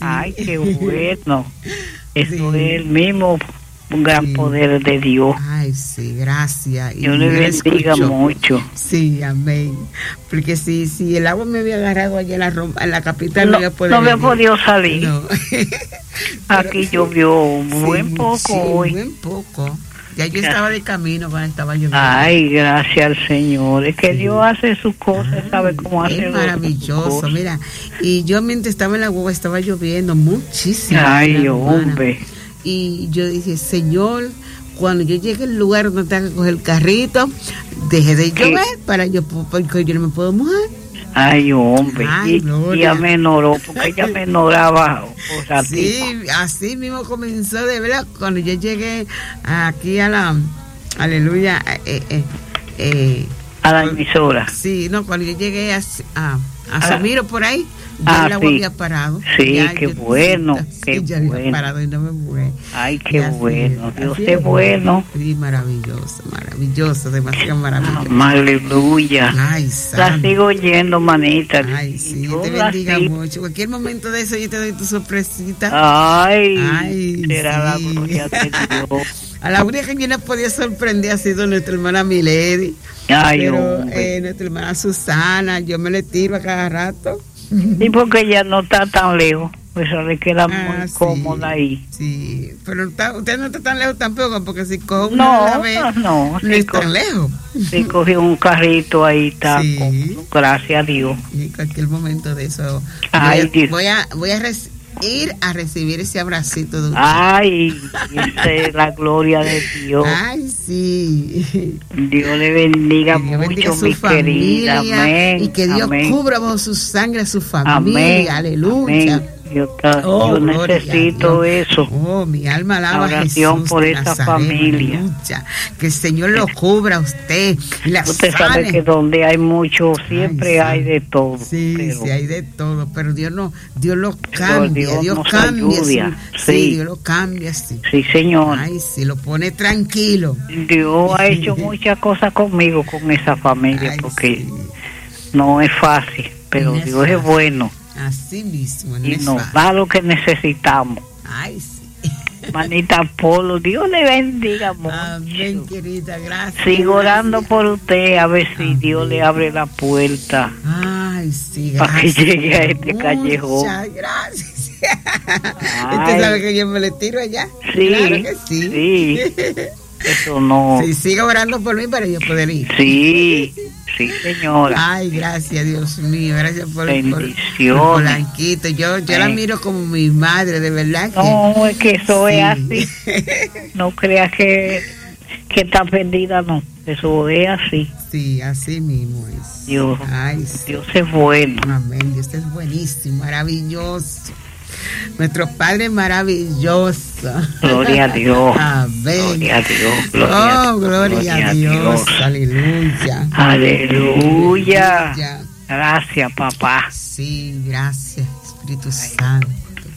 Ay, qué bueno. Eso es el mismo un gran poder de Dios. Ay, sí, gracias. Dios le bendiga mucho. Sí, amén. Porque si el agua me había agarrado allá en la capital, no había podido salir. No. Aquí llovió buen poco hoy. Buen poco. Ya yo estaba de camino cuando estaba lloviendo. Ay, gracias al Señor. Es que Dios hace sus cosas, sabe cómo hacerlo. Es maravilloso, mira. Y yo mientras estaba en la guagua estaba lloviendo muchísimo. Ay, hombre. Y yo dije, Señor, cuando yo llegue al lugar donde tenga que coger el carrito, deje de llover porque yo no me puedo mojar. Ay, hombre. Ay, y ella me ignoró, porque ella me ignoraba. Sí, así mismo comenzó, de verdad, cuando yo llegué aquí a la, aleluya, a la emisora. Sí, no, cuando yo llegué a Samiro por ahí, ya el agua había parado. Sí, ya qué bueno, qué ya bueno. había parado y no me mojé. Ay, qué bueno, Dios es bueno. Sí, maravilloso, demasiado maravilloso. Aleluya. Ay, la sigo oyendo, manita. Ay, sí, yo te bendiga mucho. Cualquier momento de eso yo te doy tu sorpresita. Ay, será sí. La gloria de Dios. A la única que yo no podía sorprender ha sido nuestra hermana Milady. Ay, pero nuestra hermana Susana, yo me le tiro a cada rato. Sí, porque ella no está tan lejos, pues le queda muy cómoda ahí. Sí, pero usted no está tan lejos tampoco, porque si coge no está tan lejos. Si cogió un carrito ahí está, gracias a Dios. Y en cualquier momento de eso voy a ir a recibir ese abracito de usted. Ay, esa es la gloria de Dios. Ay, sí. Dios le bendiga mucho, mi querida. Amén. Y que Dios cubra bajo su sangre a su familia. Amén. Aleluya. Amén. Yo necesito eso. Oh, mi alma alaba a oración Jesús por esa familia. Aleluya. Que el Señor lo cubra a usted. Y la usted sabe que donde hay mucho, siempre hay de todo. Sí, pero, sí, hay de todo. Pero Dios lo cambia. Dios cambia. Sí, Dios lo cambia. Sí, señor. Ay, sí, lo pone tranquilo. Dios ha hecho muchas cosas conmigo, con esa familia, porque no es fácil. Pero Dios es bueno. Así mismo. Y nos da lo que necesitamos. Ay, sí. Manita Polo, Dios le bendiga mucho. Amén, querida, gracias. Sigo orando por usted, a ver si Dios le abre la puerta. Ay, sí, gracias. Para que llegue a este callejón. Muchas gracias. ¿Usted sabe que yo me le tiro allá? Sí. Claro que sí. Sí. Eso no. Sí, siga orando por mí para yo poder ir. Sí. Sí, señora. Ay, gracias, Dios mío. Gracias por Blanquito. Yo la miro como mi madre, de verdad. No, es que eso es así. No creas que está perdida, no. Eso es así. Sí, así mismo es. Dios, ay, sí. Dios es bueno. Amén. Dios es buenísimo, maravilloso. Nuestro Padre maravilloso. Gloria a Dios. Amén. Gloria a Dios. Gloria a Dios. Aleluya. Aleluya. Gracias, papá. Sí, gracias, Espíritu Santo.